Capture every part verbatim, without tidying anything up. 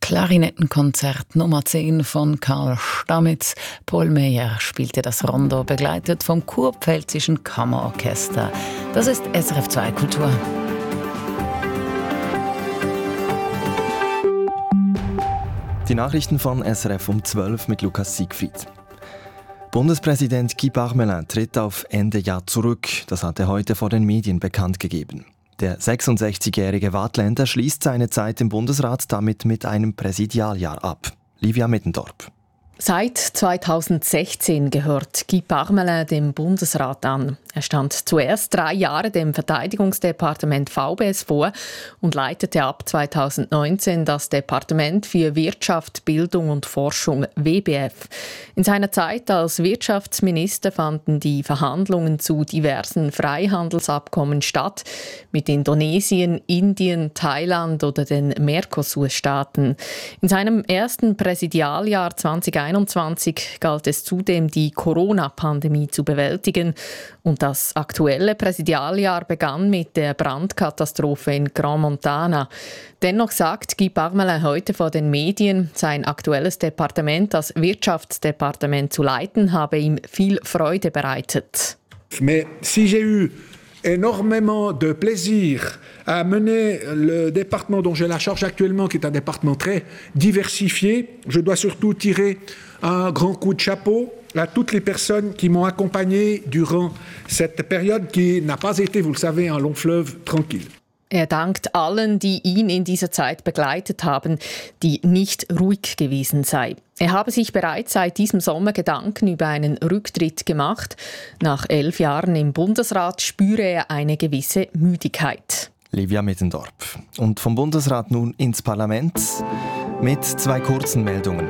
Klarinettenkonzert Nummer zehn von Karl Stamitz. Paul Meyer spielte das Rondo, begleitet vom Kurpfälzischen Kammerorchester. Das ist S R F zwei Kultur. Die Nachrichten von S R F um zwölf mit Lukas Siegfried. Bundespräsident Guy Parmelin tritt auf Ende Jahr zurück. Das hat er heute vor den Medien bekannt gegeben. Der sechsundsechzigjährige Waadtländer schließt seine Zeit im Bundesrat damit mit einem Präsidialjahr ab. Livia Mittendorp. Seit zweitausendsechzehn gehört Guy Parmelin dem Bundesrat an. Er stand zuerst drei Jahre dem Verteidigungsdepartement V B S vor und leitete ab zweitausendneunzehn das Departement für Wirtschaft, Bildung und Forschung W B F. In seiner Zeit als Wirtschaftsminister fanden die Verhandlungen zu diversen Freihandelsabkommen statt, mit Indonesien, Indien, Thailand oder den Mercosur-Staaten. In seinem ersten Präsidialjahr zweitausendeinundzwanzig galt es zudem, die Corona-Pandemie zu bewältigen. Und das aktuelle Präsidialjahr begann mit der Brandkatastrophe in Grand Montana. Dennoch sagt Guy Parmelin heute vor den Medien, sein aktuelles Departement, das Wirtschaftsdepartement zu leiten, habe ihm viel Freude bereitet. Mais si j'ai eu énormément de plaisir à mener le département dont j'ai la charge actuellement, qui est un département très diversifié. Je dois surtout tirer un grand coup de chapeau à toutes les personnes qui m'ont accompagné durant cette période qui n'a pas été, vous le savez, un long fleuve tranquille. Er dankt allen, die ihn in dieser Zeit begleitet haben, die nicht ruhig gewesen sei. Er habe sich bereits seit diesem Sommer Gedanken über einen Rücktritt gemacht. Nach elf Jahren im Bundesrat spüre er eine gewisse Müdigkeit. Livia Mittendorp. Und vom Bundesrat nun ins Parlament mit zwei kurzen Meldungen.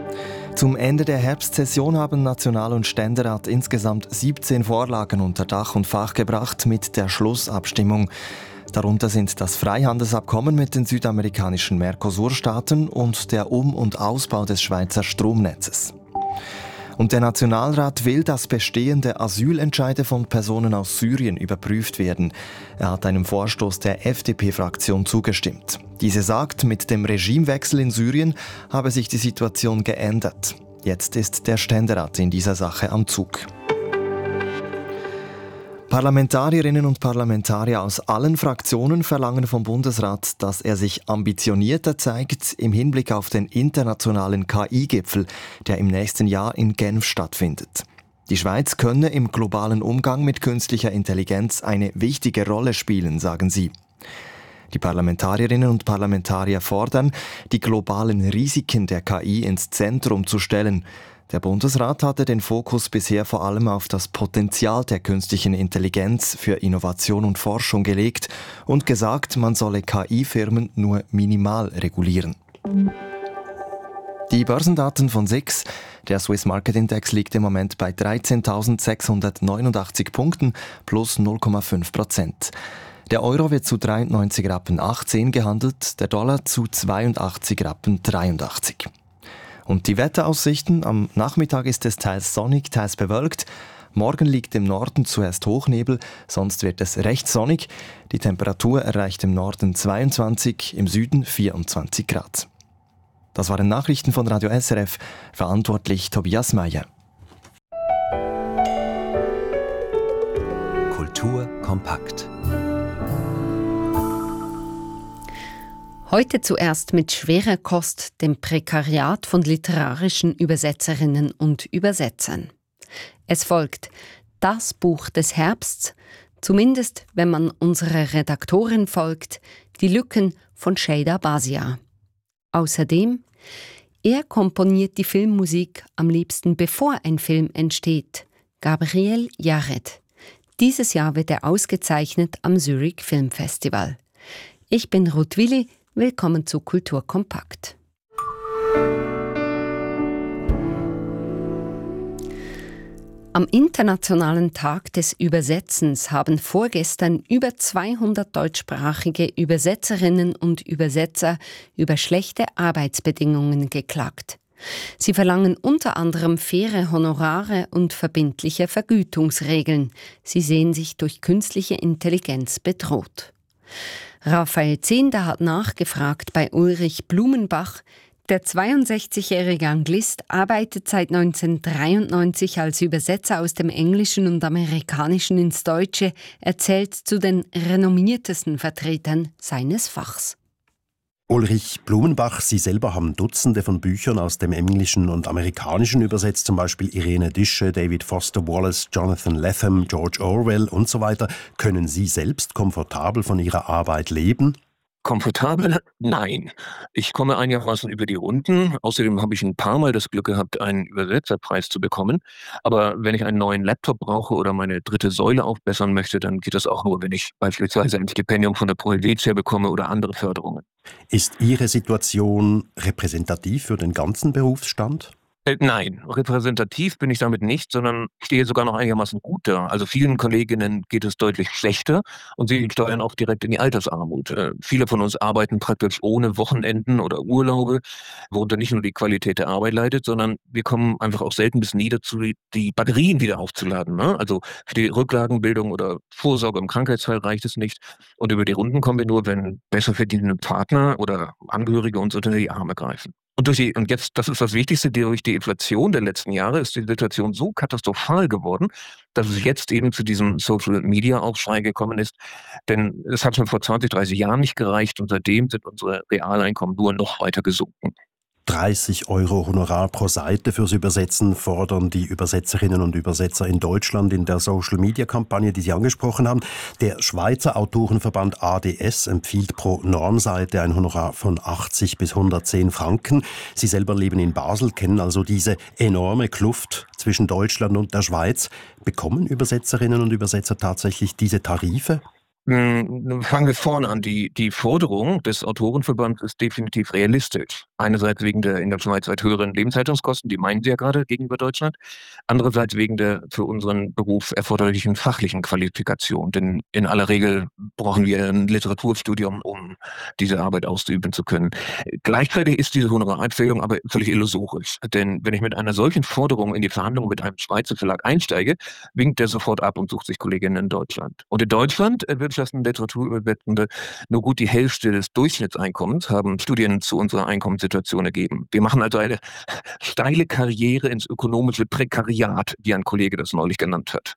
Zum Ende der Herbstsession haben National- und Ständerat insgesamt siebzehn Vorlagen unter Dach und Fach gebracht mit der Schlussabstimmung. Darunter sind das Freihandelsabkommen mit den südamerikanischen Mercosur-Staaten und der Um- und Ausbau des Schweizer Stromnetzes. Und der Nationalrat will, dass bestehende Asylentscheide von Personen aus Syrien überprüft werden. Er hat einem Vorstoß der F D P-Fraktion zugestimmt. Diese sagt, mit dem Regimewechsel in Syrien habe sich die Situation geändert. Jetzt ist der Ständerat in dieser Sache am Zug. Parlamentarierinnen und Parlamentarier aus allen Fraktionen verlangen vom Bundesrat, dass er sich ambitionierter zeigt im Hinblick auf den internationalen K I-Gipfel, der im nächsten Jahr in Genf stattfindet. Die Schweiz könne im globalen Umgang mit künstlicher Intelligenz eine wichtige Rolle spielen, sagen sie. Die Parlamentarierinnen und Parlamentarier fordern, die globalen Risiken der K I ins Zentrum zu stellen. Der Bundesrat hatte den Fokus bisher vor allem auf das Potenzial der künstlichen Intelligenz für Innovation und Forschung gelegt und gesagt, man solle K I-Firmen nur minimal regulieren. Die Börsendaten von S I X. Der Swiss Market Index liegt im Moment bei dreizehntausendsechshundertneunundachtzig Punkten plus null Komma fünf Prozent. Der Euro wird zu dreiundneunzig Rappen achtzehn gehandelt, der Dollar zu zweiundachtzig Rappen dreiundachtzig. Und die Wetteraussichten: Am Nachmittag ist es teils sonnig, teils bewölkt. Morgen liegt im Norden zuerst Hochnebel, sonst wird es recht sonnig. Die Temperatur erreicht im Norden zweiundzwanzig, im Süden vierundzwanzig Grad. Das waren Nachrichten von Radio S R F, verantwortlich Tobias Meyer. Kultur kompakt. Heute zuerst mit schwerer Kost, dem Prekariat von literarischen Übersetzerinnen und Übersetzern. Es folgt das Buch des Herbsts, zumindest wenn man unserer Redaktorin folgt, die Lücken von Sheyda Basia. Außerdem, er komponiert die Filmmusik am liebsten, bevor ein Film entsteht. Gabriel Yared. Dieses Jahr wird er ausgezeichnet am Zurich Film Festival. Ich bin Ruth Willi. Willkommen zu Kultur kompakt. Am Internationalen Tag des Übersetzens haben vorgestern über zweihundert deutschsprachige Übersetzerinnen und Übersetzer über schlechte Arbeitsbedingungen geklagt. Sie verlangen unter anderem faire Honorare und verbindliche Vergütungsregeln. Sie sehen sich durch künstliche Intelligenz bedroht. Raphael Zehnder hat nachgefragt bei Ulrich Blumenbach. Der zweiundsechzigjährige Anglist arbeitet seit neunzehnhundertdreiundneunzig als Übersetzer aus dem Englischen und Amerikanischen ins Deutsche, erzählt zu den renommiertesten Vertretern seines Fachs. Ulrich Blumenbach, Sie selber haben Dutzende von Büchern aus dem Englischen und Amerikanischen übersetzt, zum Beispiel Irene Dische, David Foster Wallace, Jonathan Lethem, George Orwell und so weiter. Können Sie selbst komfortabel von Ihrer Arbeit leben? Komfortabel? Nein. Ich komme einigermaßen über die Runden. Außerdem habe ich ein paar Mal das Glück gehabt, einen Übersetzerpreis zu bekommen. Aber wenn ich einen neuen Laptop brauche oder meine dritte Säule aufbessern möchte, dann geht das auch nur, wenn ich beispielsweise ein Stipendium von der Pro Helvetia bekomme oder andere Förderungen. Ist Ihre Situation repräsentativ für den ganzen Berufsstand? Äh, nein, repräsentativ bin ich damit nicht, sondern stehe sogar noch einigermaßen gut da. Also vielen Kolleginnen geht es deutlich schlechter und sie steuern auch direkt in die Altersarmut. Äh, viele von uns arbeiten praktisch ohne Wochenenden oder Urlaube, worunter nicht nur die Qualität der Arbeit leidet, sondern wir kommen einfach auch selten bis nie dazu, die, die Batterien wieder aufzuladen. Ne? Also für die Rücklagenbildung oder Vorsorge im Krankheitsfall reicht es nicht. Und über die Runden kommen wir nur, wenn besser verdienende Partner oder Angehörige uns unter die Arme greifen. Und, durch die, und jetzt, das ist das Wichtigste, durch die Inflation der letzten Jahre ist die Situation so katastrophal geworden, dass es jetzt eben zu diesem Social-Media-Aufschrei gekommen ist. Denn es hat schon vor zwanzig, dreißig Jahren nicht gereicht und seitdem sind unsere Realeinkommen nur noch weiter gesunken. dreißig Euro Honorar pro Seite fürs Übersetzen fordern die Übersetzerinnen und Übersetzer in Deutschland in der Social-Media-Kampagne, die Sie angesprochen haben. Der Schweizer Autorenverband A D S empfiehlt pro Normseite ein Honorar von achtzig bis hundertzehn Franken. Sie selber leben in Basel, kennen also diese enorme Kluft zwischen Deutschland und der Schweiz. Bekommen Übersetzerinnen und Übersetzer tatsächlich diese Tarife? Fangen wir vorne an. Die, die Forderung des Autorenverbands ist definitiv realistisch. Einerseits wegen der in der Schweiz weit höheren Lebenshaltungskosten, die meinen Sie ja gerade gegenüber Deutschland. Andererseits wegen der für unseren Beruf erforderlichen fachlichen Qualifikation. Denn in aller Regel brauchen wir ein Literaturstudium, um diese Arbeit ausüben zu können. Gleichzeitig ist diese Honorarempfehlung aber völlig illusorisch. Denn wenn ich mit einer solchen Forderung in die Verhandlungen mit einem Schweizer Verlag einsteige, winkt der sofort ab und sucht sich Kolleginnen in Deutschland. Und in Deutschland wird Literaturübersetzende nur gut die Hälfte des Durchschnittseinkommens, haben Studien zu unserer Einkommenssituation ergeben. Wir machen also eine steile Karriere ins ökonomische Prekariat, wie ein Kollege das neulich genannt hat.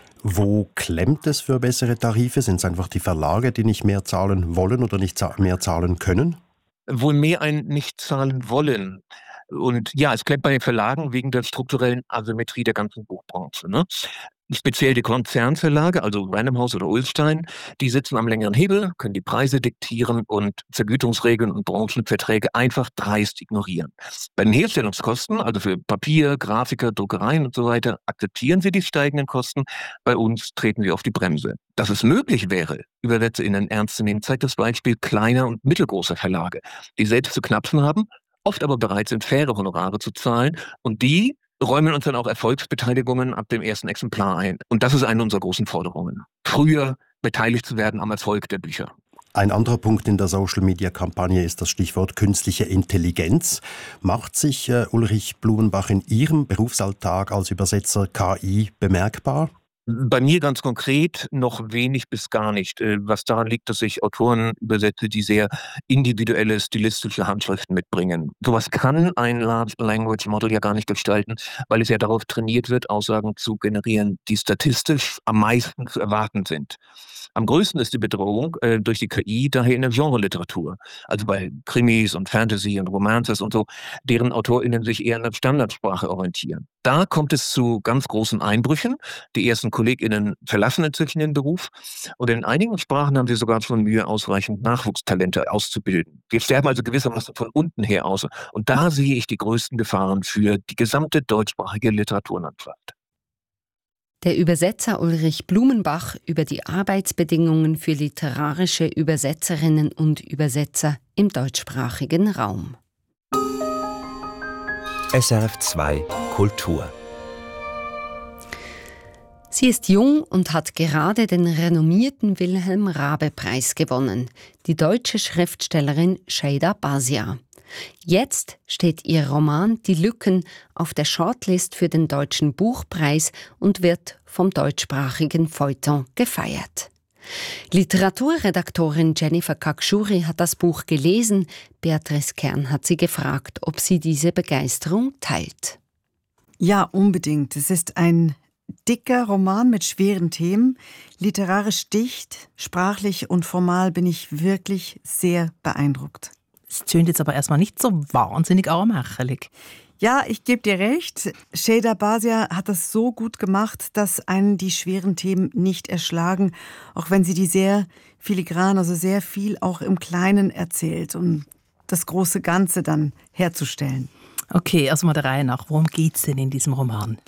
Wo klemmt es für bessere Tarife? Sind es einfach die Verlage, die nicht mehr zahlen wollen oder nicht mehr zahlen können? Wohl mehr ein nicht zahlen wollen. Und ja, es klemmt bei den Verlagen wegen der strukturellen Asymmetrie der ganzen Buchbranche. Ne? Speziell die Konzernverlage, also Random House oder Ullstein, die sitzen am längeren Hebel, können die Preise diktieren und Vergütungsregeln und Branchenverträge einfach dreist ignorieren. Bei den Herstellungskosten, also für Papier, Grafiker, Druckereien und so weiter, akzeptieren sie die steigenden Kosten. Bei uns treten sie auf die Bremse. Dass es möglich wäre, ÜbersetzerInnen ernst zu nehmen, zeigt das Beispiel kleiner und mittelgroßer Verlage, die selbst zu knapsen haben, oft aber bereit sind, faire Honorare zu zahlen und die räumen uns dann auch Erfolgsbeteiligungen ab dem ersten Exemplar ein. Und das ist eine unserer großen Forderungen. Früher beteiligt zu werden am Erfolg der Bücher. Ein anderer Punkt in der Social-Media-Kampagne ist das Stichwort künstliche Intelligenz. Macht sich äh, Ulrich Blumenbach in Ihrem Berufsalltag als Übersetzer K I bemerkbar? Bei mir ganz konkret noch wenig bis gar nicht, was daran liegt, dass ich Autoren übersetze, die sehr individuelle stilistische Handschriften mitbringen. Sowas kann ein Large Language Model ja gar nicht gestalten, weil es ja darauf trainiert wird, Aussagen zu generieren, die statistisch am meisten zu erwarten sind. Am größten ist die Bedrohung äh, durch die K I daher in der Genre-Literatur, also bei Krimis und Fantasy und Romances und so, deren AutorInnen sich eher an der Standardsprache orientieren. Da kommt es zu ganz großen Einbrüchen. Die ersten KollegInnen verlassen inzwischen den Beruf und in einigen Sprachen haben sie sogar schon Mühe, ausreichend Nachwuchstalente auszubilden. Wir sterben also gewissermaßen von unten her aus. Und da sehe ich die größten Gefahren für die gesamte deutschsprachige Literaturlandschaft. Der Übersetzer Ulrich Blumenbach über die Arbeitsbedingungen für literarische Übersetzerinnen und Übersetzer im deutschsprachigen Raum. S R F zwei Kultur. Sie ist jung und hat gerade den renommierten Wilhelm-Raabe-Preis gewonnen, die deutsche Schriftstellerin Şeyda Bazia. Jetzt steht ihr Roman »Die Lücken« auf der Shortlist für den Deutschen Buchpreis und wird vom deutschsprachigen Feuilleton gefeiert. Literaturredaktorin Jennifer Kakshuri hat das Buch gelesen. Beatrice Kern hat sie gefragt, ob sie diese Begeisterung teilt. Ja, unbedingt. Es ist ein dicker Roman mit schweren Themen. Literarisch dicht, sprachlich und formal bin ich wirklich sehr beeindruckt. Es tönt jetzt aber erstmal nicht so wahnsinnig armachelig. Ja, ich gebe dir recht. Sheyda Basia hat das so gut gemacht, dass einen die schweren Themen nicht erschlagen, auch wenn sie die sehr filigran, also sehr viel auch im Kleinen erzählt, um das große Ganze dann herzustellen. Okay, also mal der Reihe nach. Worum geht's denn in diesem Roman?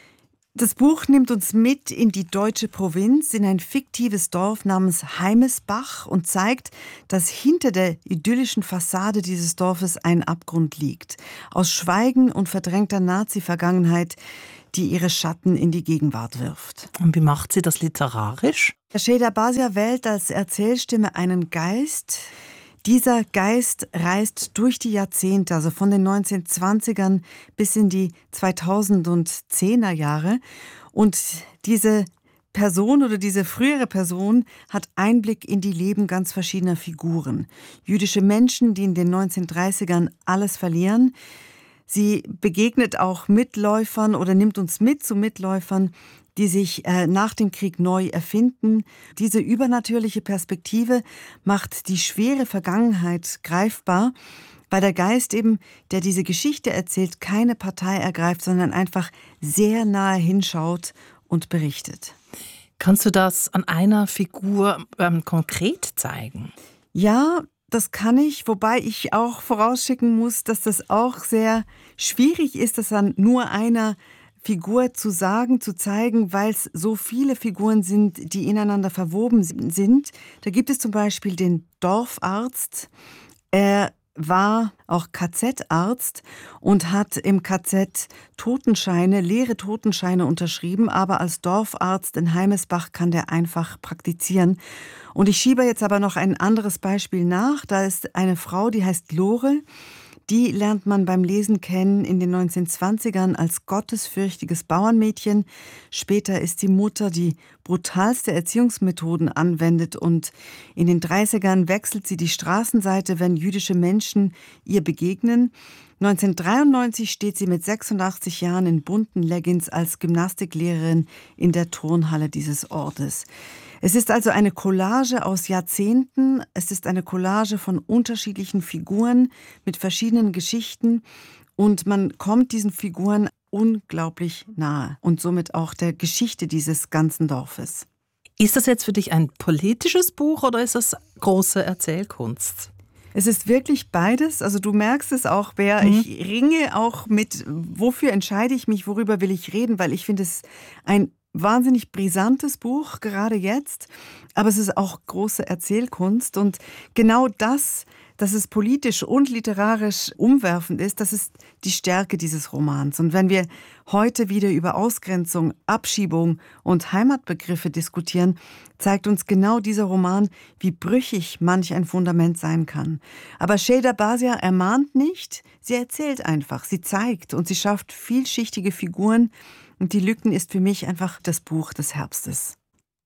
Das Buch nimmt uns mit in die deutsche Provinz, in ein fiktives Dorf namens Heimesbach und zeigt, dass hinter der idyllischen Fassade dieses Dorfes ein Abgrund liegt. Aus Schweigen und verdrängter Nazi-Vergangenheit, die ihre Schatten in die Gegenwart wirft. Und wie macht sie das literarisch? Sheyda Basia wählt als Erzählstimme einen Geist. Dieser Geist reist durch die Jahrzehnte, also von den neunzehnhundertzwanzigern bis in die zweitausendzehner Jahre. Und diese Person oder diese frühere Person hat Einblick in die Leben ganz verschiedener Figuren. Jüdische Menschen, die in den neunzehnhundertdreißigern alles verlieren. Sie begegnet auch Mitläufern oder nimmt uns mit zu Mitläufern, die sich äh, nach dem Krieg neu erfinden. Diese übernatürliche Perspektive macht die schwere Vergangenheit greifbar, weil der Geist eben, der diese Geschichte erzählt, keine Partei ergreift, sondern einfach sehr nahe hinschaut und berichtet. Kannst du das an einer Figur ähm, konkret zeigen? Ja, das kann ich, wobei ich auch vorausschicken muss, dass das auch sehr schwierig ist, das an nur einer Figur zu sagen, zu zeigen, weil es so viele Figuren sind, die ineinander verwoben sind. Da gibt es zum Beispiel den Dorfarzt. Er war auch K Z-Arzt und hat im K Z Totenscheine, leere Totenscheine unterschrieben, aber als Dorfarzt in Heimesbach kann der einfach praktizieren. Und ich schiebe jetzt aber noch ein anderes Beispiel nach. Da ist eine Frau, die heißt Lore. Die lernt man beim Lesen kennen in den neunzehnhundertzwanzigern als gottesfürchtiges Bauernmädchen. Später ist sie Mutter, die brutalste Erziehungsmethoden anwendet, und in den dreißigern wechselt sie die Straßenseite, wenn jüdische Menschen ihr begegnen. neunzehnhundertdreiundneunzig steht sie mit sechsundachtzig Jahren in bunten Leggings als Gymnastiklehrerin in der Turnhalle dieses Ortes. Es ist also eine Collage aus Jahrzehnten, es ist eine Collage von unterschiedlichen Figuren mit verschiedenen Geschichten, und man kommt diesen Figuren unglaublich nahe und somit auch der Geschichte dieses ganzen Dorfes. Ist das jetzt für dich ein politisches Buch oder ist das große Erzählkunst? Es ist wirklich beides. Also du merkst es auch, Bea. Mhm. Ich ringe auch mit, wofür entscheide ich mich, worüber will ich reden, weil ich finde es ein wahnsinnig brisantes Buch, gerade jetzt. Aber es ist auch große Erzählkunst. Und genau das, dass es politisch und literarisch umwerfend ist, das ist die Stärke dieses Romans. Und wenn wir heute wieder über Ausgrenzung, Abschiebung und Heimatbegriffe diskutieren, zeigt uns genau dieser Roman, wie brüchig manch ein Fundament sein kann. Aber Sheyda Basia ermahnt nicht, sie erzählt einfach, sie zeigt und sie schafft vielschichtige Figuren. Und die Lücken ist für mich einfach das Buch des Herbstes.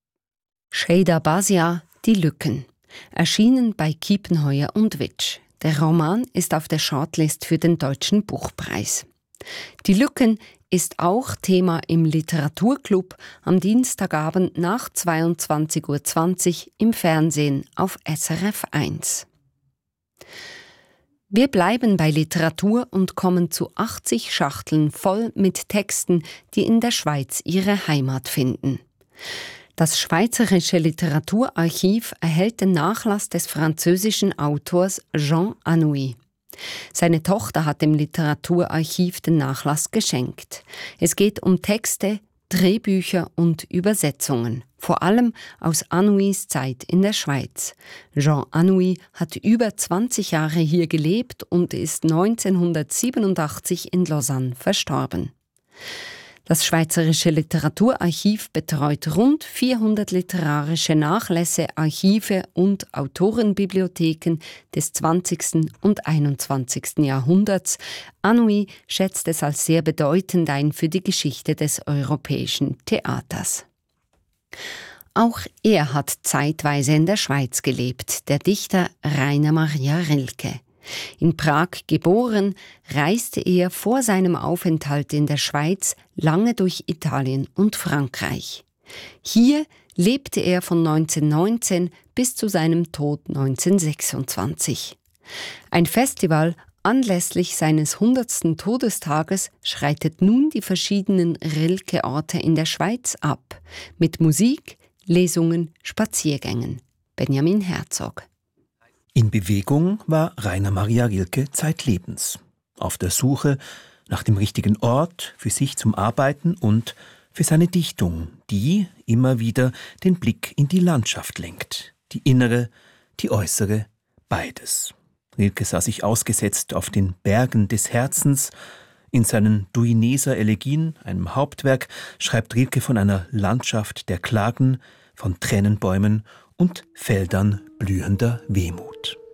Sheyda Basia, Die Lücken. Erschienen bei Kiepenheuer und Witsch. Der Roman ist auf der Shortlist für den Deutschen Buchpreis. Die Lücken ist auch Thema im Literaturclub am Dienstagabend nach zweiundzwanzig Uhr zwanzig im Fernsehen auf S R F eins. Wir bleiben bei Literatur und kommen zu achtzig Schachteln voll mit Texten, die in der Schweiz ihre Heimat finden. Das Schweizerische Literaturarchiv erhält den Nachlass des französischen Autors Jean Anouilh. Seine Tochter hat dem Literaturarchiv den Nachlass geschenkt. Es geht um Texte, Drehbücher und Übersetzungen, vor allem aus Anouilhs Zeit in der Schweiz. Jean Anouilh hat über zwanzig Jahre hier gelebt und ist neunzehnhundertsiebenundachtzig in Lausanne verstorben. Das Schweizerische Literaturarchiv betreut rund vierhundert literarische Nachlässe, Archive und Autorenbibliotheken des zwanzigsten und einundzwanzigsten Jahrhunderts. Anouilh schätzt es als sehr bedeutend ein für die Geschichte des europäischen Theaters. Auch er hat zeitweise in der Schweiz gelebt, der Dichter Rainer Maria Rilke. In Prag geboren, reiste er vor seinem Aufenthalt in der Schweiz lange durch Italien und Frankreich. Hier lebte er von neunzehnhundertneunzehn bis zu seinem Tod neunzehnhundertsechsundzwanzig. Ein Festival anlässlich seines hundertsten Todestages schreitet nun die verschiedenen Rilke-Orte in der Schweiz ab, mit Musik, Lesungen, Spaziergängen. Benjamin Herzog. In Bewegung war Rainer Maria Rilke zeitlebens. Auf der Suche nach dem richtigen Ort für sich zum Arbeiten und für seine Dichtung, die immer wieder den Blick in die Landschaft lenkt. Die innere, die äußere, beides. Rilke sah sich ausgesetzt auf den Bergen des Herzens. In seinen Duineser Elegien, einem Hauptwerk, schreibt Rilke von einer Landschaft der Klagen, von Tränenbäumen und Feldern blühender Wehmut.